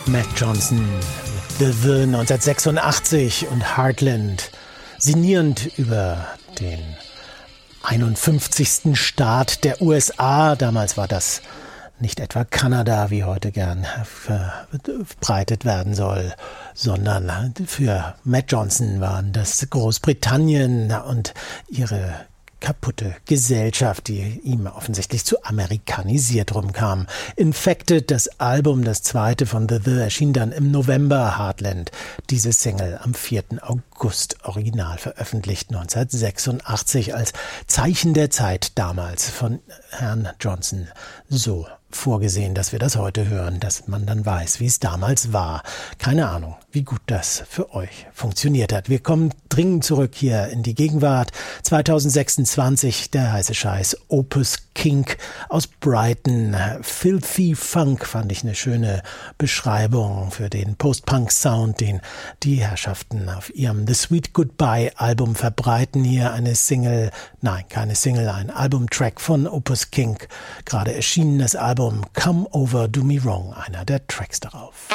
Matt Johnson mit The 1986 und Heartland, sinnierend über den 51. Staat der USA. Damals war das nicht etwa Kanada, wie heute gern verbreitet werden soll, sondern für Matt Johnson waren das Großbritannien und ihre kaputte Gesellschaft, die ihm offensichtlich zu amerikanisiert rumkam. Infected, das Album, das zweite von The erschien dann im November. Heartland, diese Single am 4. August, original veröffentlicht 1986 als Zeichen der Zeit damals von Herrn Johnson so vorgesehen, dass wir das heute hören, dass man dann weiß, wie es damals war. Keine Ahnung, wie gut das für euch funktioniert hat. Wir kommen dringend zurück hier in die Gegenwart. 2026, der heiße Scheiß, Opus Kink aus Brighton. Filthy Funk fand ich eine schöne Beschreibung für den Post-Punk-Sound, den die Herrschaften auf ihrem The Sweet Goodbye Album verbreiten. Hier eine Single, nein, keine Single, ein Albumtrack von Opus Kink. Gerade erschienenes Album Come Over Do Me Wrong, einer der Tracks darauf.